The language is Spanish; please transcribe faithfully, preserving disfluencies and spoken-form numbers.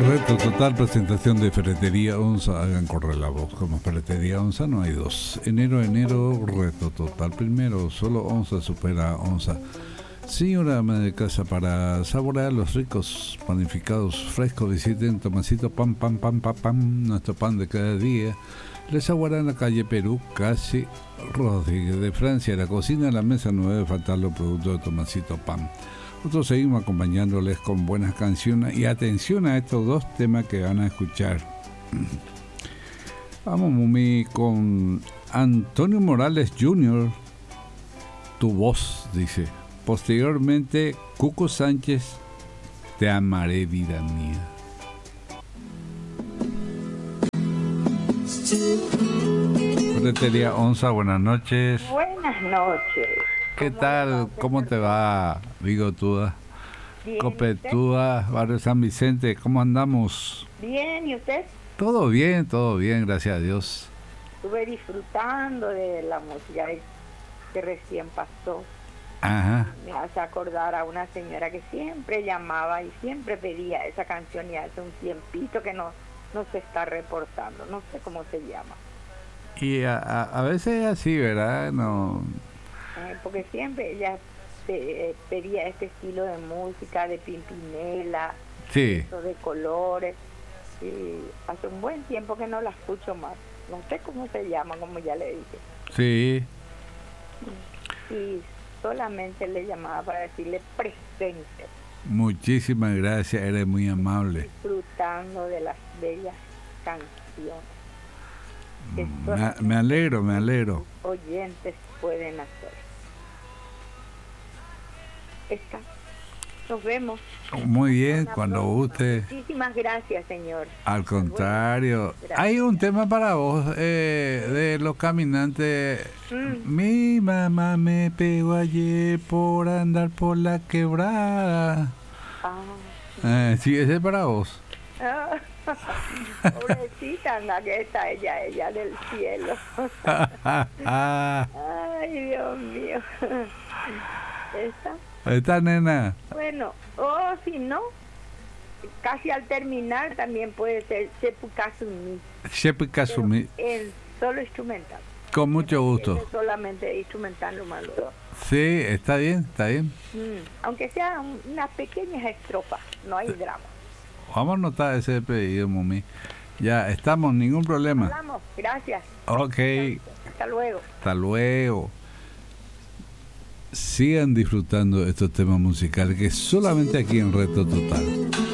Reto total, presentación de Ferretería Onza. Hagan correr la voz, como Ferretería Onza no hay dos. Enero, enero, reto total. Primero, solo Onza supera Onza. Señora ama de casa, para saborear los ricos panificados frescos, visiten Tomasito Pan, Pan, Pan, Pan, Pan, nuestro pan de cada día. Les aguarda en la calle Perú, casi Rodríguez de Francia. La cocina, la mesa, no debe faltar los productos de Tomasito Pan. Nosotros seguimos acompañándoles con buenas canciones y atención a estos dos temas que van a escuchar. Vamos, Mumi, con Antonio Morales junior Tu voz, dice. Posteriormente, Cuco Sánchez, Te amaré, vida mía. Ferretería Onza, buenas noches. Buenas noches. ¿Qué tal? ¿Cómo te va, Bigotuda? Copetúa, Barrio San Vicente, ¿cómo andamos? Bien, ¿y usted? Todo bien, todo bien, gracias a Dios. Estuve disfrutando de la música que recién pasó. Ajá. Me hace acordar a una señora que siempre llamaba y siempre pedía esa canción y hace un tiempito que no, no se está reportando, no sé cómo se llama. Y a, a, a veces es así, ¿verdad? No... Eh, porque siempre ella pe- eh, pedía este estilo de música de Pimpinela, Sí. de colores, y hace un buen tiempo que no la escucho más. No sé cómo se llama, como ya le dije. Sí. Y solamente le llamaba para decirle presente. Muchísimas gracias, eres muy amable. Disfrutando de las bellas canciones. que Me, me alegro, me alegro. oyentes pueden hacer. Está. Nos vemos. Muy bien, cuando guste. Muchísimas gracias, señor. Al contrario. Gracias. Hay un tema para vos eh, de los caminantes. Mm. Mi mamá me pegó ayer por andar por la quebrada. Ah. Eh, sí, ese es para vos. Ah. Pobrecita, anda que está ella, ella del cielo. Ay, Dios mío. ¿Esta? Esta nena. Bueno, o si no, casi al terminar también puede ser Sepu Kasumi. Sepu Kasumi. En solo instrumental. Con mucho gusto. Es solamente instrumental lo malo. Sí, está bien, está bien. Mm, aunque sea un, unas pequeñas estrofas, no hay drama. Vamos a anotar ese pedido, Mumi. Ya, estamos, ningún problema. Hablamos, gracias. Ok. Hasta luego. Hasta luego. Sigan disfrutando de estos temas musicales que solamente aquí en Reto Total.